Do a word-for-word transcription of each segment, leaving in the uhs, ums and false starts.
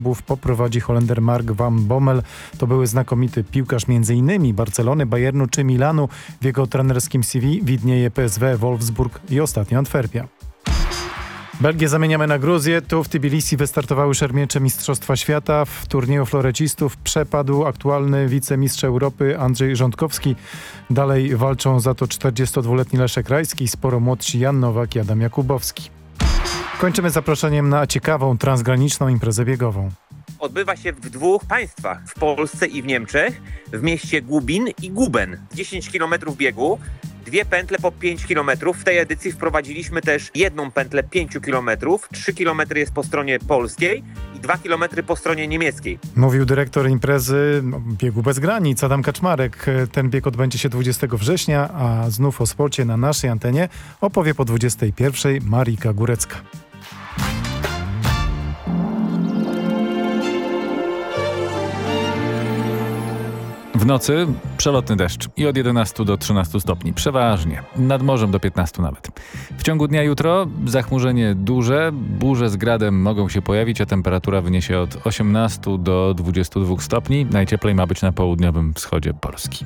poprowadzi Holender Mark van Bommel. To były znakomity piłkarz między innymi Barcelony, Bayernu czy Milanu. W jego trenerskim C V widnieje P S V, Wolfsburg i ostatnio Antwerpia. Belgię zamieniamy na Gruzję. Tu w Tbilisi wystartowały szermiecze Mistrzostwa Świata. W turnieju florecistów przepadł aktualny wicemistrz Europy Andrzej Rządkowski. Dalej walczą za to czterdziestodwuletni Leszek Rajski, sporo młodsi Jan Nowak i Adam Jakubowski. Kończymy zaproszeniem na ciekawą, transgraniczną imprezę biegową. Odbywa się w dwóch państwach, w Polsce i w Niemczech, w mieście Gubin i Guben. dziesięć kilometrów biegu, dwie pętle po pięć kilometrów. W tej edycji wprowadziliśmy też jedną pętlę pięć kilometrów, trzy kilometry jest po stronie polskiej i dwa kilometry po stronie niemieckiej. Mówił dyrektor imprezy Biegu Bez Granic, Adam Kaczmarek. Ten bieg odbędzie się dwudziestego września, a znów o sporcie na naszej antenie opowie po dwudziestej pierwszej Marika Górecka. W nocy przelotny deszcz i od jedenastu do trzynastu stopni, przeważnie, nad morzem do piętnastu nawet. W ciągu dnia jutro zachmurzenie duże, burze z gradem mogą się pojawić, a temperatura wyniesie od osiemnastu do dwudziestu dwóch stopni. Najcieplej ma być na południowym wschodzie Polski.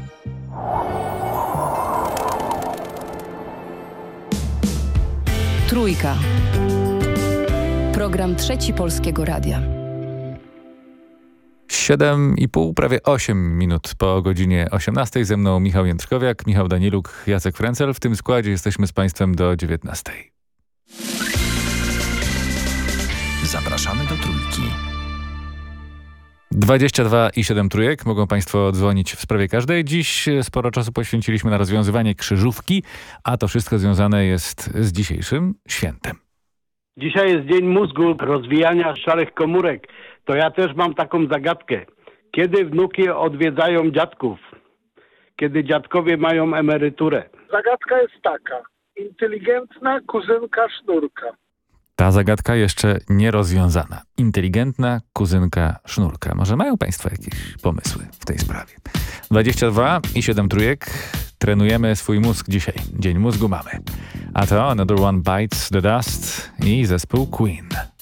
Trójka. Program Trzeci Polskiego Radia. Siedem i pół, prawie osiem minut po godzinie osiemnastej. Ze mną Michał Jędrkowiak, Michał Daniluk, Jacek Frencel. W tym składzie jesteśmy z Państwem do dziewiętnastej. Zapraszamy do Trójki. dwadzieścia dwa i siedem trójek. Mogą Państwo dzwonić w sprawie każdej. Dziś sporo czasu poświęciliśmy na rozwiązywanie krzyżówki, a to wszystko związane jest z dzisiejszym świętem. Dzisiaj jest Dzień Mózgu, rozwijania szarych komórek. To ja też mam taką zagadkę. Kiedy wnuki odwiedzają dziadków? Kiedy dziadkowie mają emeryturę? Zagadka jest taka. Inteligentna kuzynka Sznurka. Ta zagadka jeszcze nie rozwiązana. Inteligentna kuzynka Sznurka. Może mają Państwo jakieś pomysły w tej sprawie? dwadzieścia dwa i siedem trójek. Trenujemy swój mózg dzisiaj. Dzień mózgu mamy. A to Another One Bites the Dust i zespół Queen.